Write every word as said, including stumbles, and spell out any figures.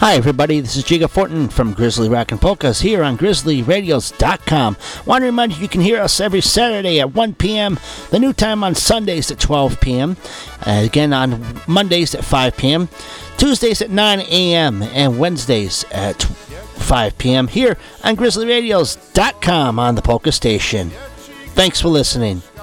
Hi everybody, this is Jiga Fortin from Grizzly Rockin' Polkas here on grizzly radios dot com. Want to remind you you can hear us every Saturday at one p.m., the new time on Sundays at twelve p.m., uh, again on Mondays at five p.m., Tuesdays at nine a.m., and Wednesdays at five p.m. here on grizzly radios dot com on the Polka Station. Thanks for listening.